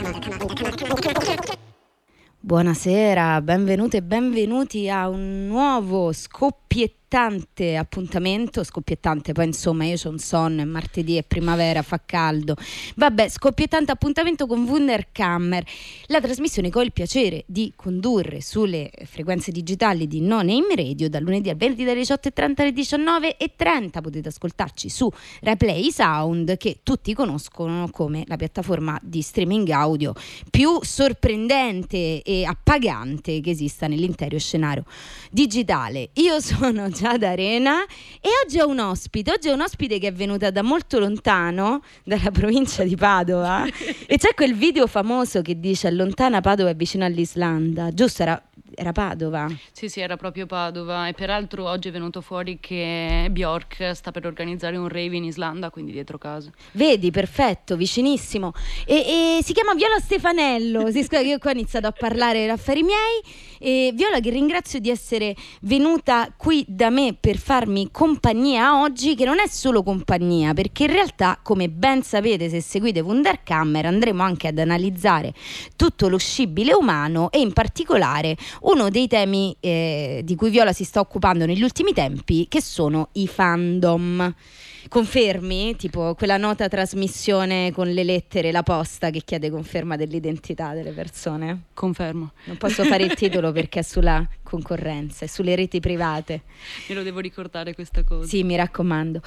Buonasera, benvenute e benvenuti a un nuovo scoppiettante appuntamento. Scoppiettante, poi insomma io c'ho un sonno, è martedì, è primavera, fa caldo. Vabbè, scoppiettante appuntamento con Wunderkammer, la trasmissione che ho il piacere di condurre sulle frequenze digitali di No Name Radio dal lunedì al venerdì dalle 18:30 alle 19:30. Potete ascoltarci su Replay Sound, che tutti conoscono come la piattaforma di streaming audio più sorprendente e appagante che esista nell'intero scenario digitale. Io sono Giada Arena e oggi ho un ospite che è venuta da molto lontano, dalla provincia di Padova e c'è quel video famoso che dice: lontana Padova è vicino all'Islanda, giusto? Era Padova? Sì, era proprio Padova, e peraltro oggi è venuto fuori che Bjork sta per organizzare un rave in Islanda, quindi dietro casa. Vedi, perfetto, vicinissimo. E si chiama Viola Stefanello. Si scusa che io qua ho iniziato a parlare per affari miei. E Viola, che ringrazio di essere venuta qui da me per farmi compagnia oggi, che non è solo compagnia, perché in realtà, come ben sapete se seguite Wunderkammer, andremo anche ad analizzare tutto lo scibile umano e in particolare uno dei temi di cui Viola si sta occupando negli ultimi tempi, che sono i fandom. Confermi? Tipo quella nota trasmissione con le lettere, la posta che chiede conferma dell'identità delle persone? Confermo. Non posso fare il titolo perché è sulla concorrenza, è sulle reti private. Me lo devo ricordare questa cosa. Sì, mi raccomando.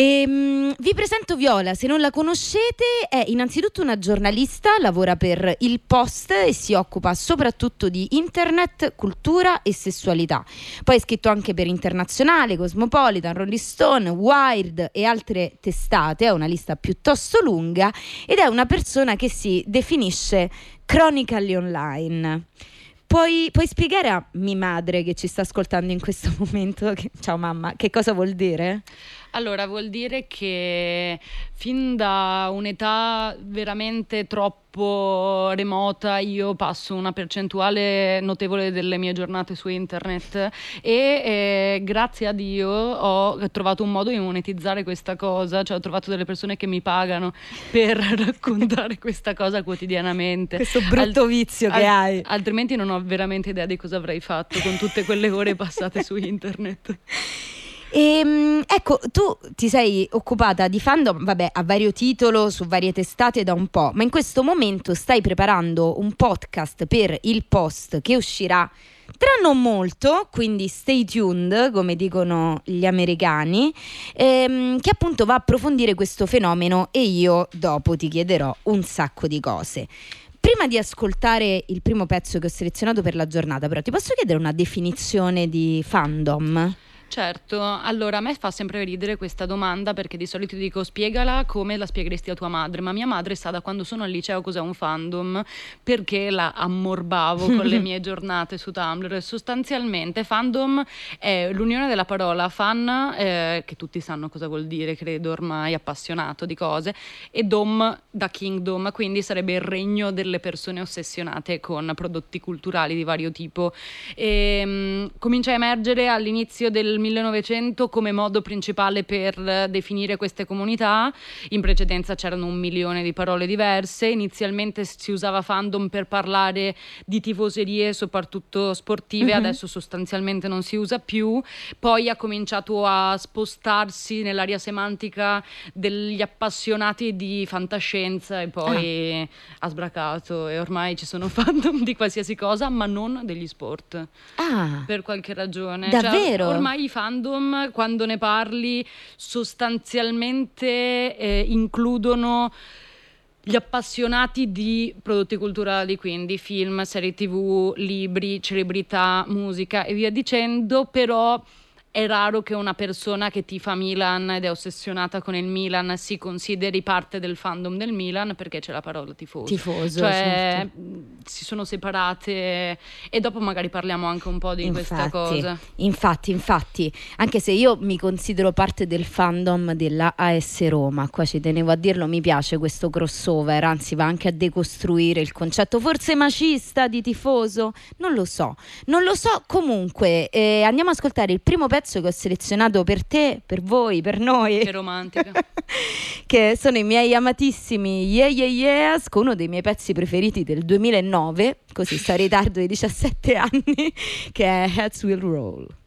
Vi presento Viola, se non la conoscete è innanzitutto una giornalista, lavora per Il Post e si occupa soprattutto di internet, cultura e sessualità. Poi è scritto anche per Internazionale, Cosmopolitan, Rolling Stone, Wired e altre testate, è una lista piuttosto lunga ed è una persona che si definisce chronically online. Puoi spiegare a mia madre che ci sta ascoltando in questo momento, ciao mamma, che cosa vuol dire? Allora, vuol dire che fin da un'età veramente troppo remota io passo una percentuale notevole delle mie giornate su internet e grazie a Dio ho trovato un modo di monetizzare questa cosa, cioè ho trovato delle persone che mi pagano per raccontare questa cosa quotidianamente. Questo brutto vizio che hai. Altrimenti non ho veramente idea di cosa avrei fatto con tutte quelle ore passate su internet. Ecco, tu ti sei occupata di fandom, vabbè, a vario titolo, su varie testate da un po', ma in questo momento stai preparando un podcast per Il Post che uscirà tra non molto, quindi stay tuned, come dicono gli americani, che appunto va a approfondire questo fenomeno e io dopo ti chiederò un sacco di cose. Prima di ascoltare il primo pezzo che ho selezionato per la giornata, però ti posso chiedere una definizione di fandom? Certo, allora a me fa sempre ridere questa domanda perché di solito dico spiegala come la spiegheresti a tua madre, ma mia madre sa da quando sono al liceo cos'è un fandom perché la ammorbavo con le mie giornate su Tumblr. Sostanzialmente fandom è l'unione della parola fan, che tutti sanno cosa vuol dire, credo ormai, appassionato di cose, e dom da kingdom, quindi sarebbe il regno delle persone ossessionate con prodotti culturali di vario tipo. Comincia a emergere all'inizio del 1900 come modo principale per definire queste comunità. In precedenza c'erano 1 milione di parole diverse. Inizialmente si usava fandom per parlare di tifoserie, soprattutto sportive, adesso sostanzialmente non si usa più. Poi ha cominciato a spostarsi nell'area semantica degli appassionati di fantascienza e poi ha sbracato e ormai ci sono fandom di qualsiasi cosa, ma non degli sport. Per qualche ragione. Davvero? Cioè, ormai i fandom, quando ne parli, sostanzialmente includono gli appassionati di prodotti culturali, quindi film, serie TV, libri, celebrità, musica e via dicendo, però è raro che una persona che tifa Milan ed è ossessionata con il Milan si consideri parte del fandom del Milan, perché c'è la parola tifoso. Cioè, si sono separate e dopo magari parliamo anche un po' di questa cosa. Infatti, anche se io mi considero parte del fandom della AS Roma, qua ci tenevo a dirlo, mi piace questo crossover, anzi va anche a decostruire il concetto forse macista di tifoso, non lo so. Comunque andiamo ad ascoltare il primo pezzo pezzo che ho selezionato per te, per voi, per noi. Che romantica. Che sono i miei amatissimi Yeah Yeah Yeahs, con uno dei miei pezzi preferiti del 2009, così sto in ritardo di 17 anni, che è Heads Will Roll.